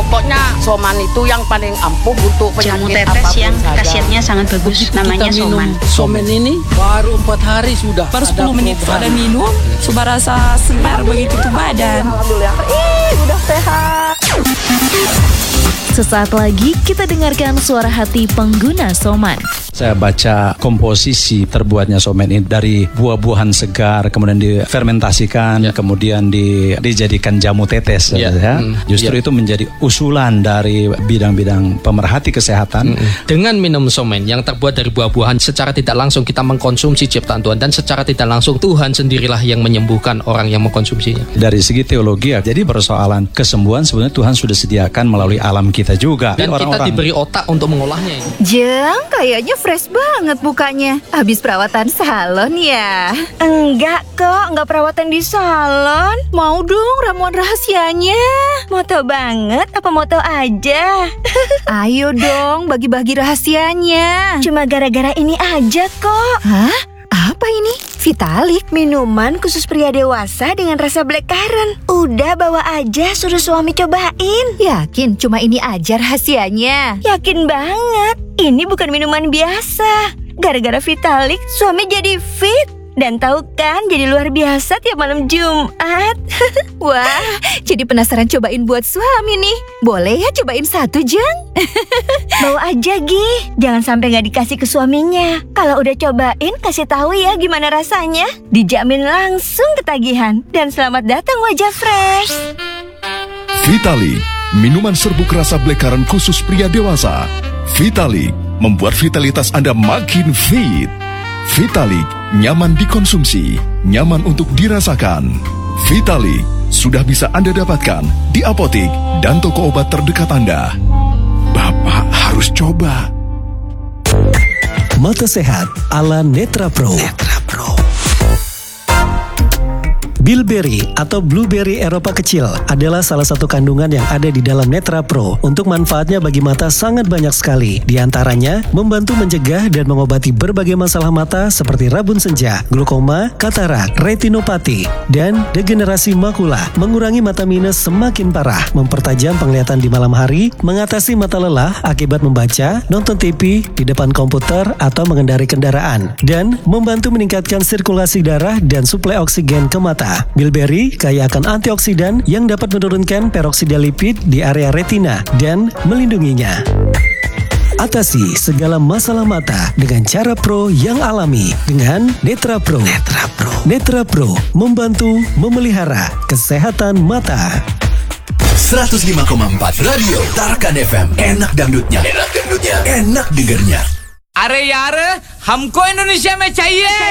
Pokoknya Soman itu yang paling ampuh untuk Jamu penyakit tetes apapun yang saja. khasiatnya sangat bagus, Begitu namanya kita minum Soman. Soman ini baru 4 hari sudah Baru ada 10 menit perubahan. ada minum, sudah rasa segar begitu tuh badan. Alhamdulillah, udah sehat. Sesaat lagi kita dengarkan suara hati pengguna Soman. Saya baca komposisi terbuatnya Soman ini dari buah-buahan segar, kemudian difermentasikan, kemudian dijadikan jamu tetes. Justru itu menjadi usulan dari bidang-bidang pemerhati kesehatan. Dengan minum Soman yang terbuat dari buah-buahan, secara tidak langsung kita mengkonsumsi ciptaan Tuhan, dan secara tidak langsung Tuhan sendirilah yang menyembuhkan orang yang mengkonsumsinya. Dari segi teologi, jadi persoalan kesembuhan sebenarnya Tuhan sudah sediakan melalui alam kita juga. Dan kita diberi otak untuk mengolahnya. Jeng, kayaknya fresh banget bukanya. Habis perawatan salon ya? Enggak kok, enggak perawatan di salon. Mau dong ramuan rahasianya. Moto banget, apa moto aja? Ayo dong, bagi-bagi rahasianya. Cuma gara-gara ini aja kok. Hah? Apa ini? Vitalik, minuman khusus pria dewasa dengan rasa blackcurrant. Udah bawa aja, suruh suami cobain. Yakin cuma ini aja rahasianya? Yakin banget. Ini bukan minuman biasa. Gara-gara Vitalik, suami jadi fit. Dan tahu kan, jadi luar biasa tiap malam Jumat. Wah, jadi penasaran cobain buat suami nih. Boleh ya cobain satu, Jeng? Bawa aja, Gi. Jangan sampai nggak dikasih ke suaminya. Kalau udah cobain, kasih tahu ya gimana rasanya. Dijamin langsung ketagihan. Dan selamat datang wajah fresh. Vitalik, minuman serbuk rasa blackcurrant khusus pria dewasa. Vitalik membuat vitalitas Anda makin fit. Vitalik nyaman dikonsumsi, nyaman untuk dirasakan. Vitalik sudah bisa Anda dapatkan di apotik dan toko obat terdekat Anda. Bapak harus coba. Mata sehat ala Netra Pro. Bilberry atau blueberry Eropa kecil adalah salah satu kandungan yang ada di dalam Netra Pro. Untuk manfaatnya bagi mata sangat banyak sekali. Di antaranya, membantu mencegah dan mengobati berbagai masalah mata seperti rabun senja, glaukoma, katarak, retinopati, dan degenerasi makula. Mengurangi mata minus semakin parah, mempertajam penglihatan di malam hari, mengatasi mata lelah akibat membaca, nonton TV, di depan komputer, atau mengendari kendaraan, dan membantu meningkatkan sirkulasi darah dan suplai oksigen ke mata. Bilberry kaya akan antioksidan yang dapat menurunkan peroksida lipid di area retina dan melindunginya. Atasi segala masalah mata dengan cara pro yang alami dengan Netra Pro. Netra Pro membantu memelihara kesehatan mata. 105,4 Radio Tarkan FM. Enak dangdutnya, enak dengernya. अरे यार हमको इंडोनेशिया में चाहिए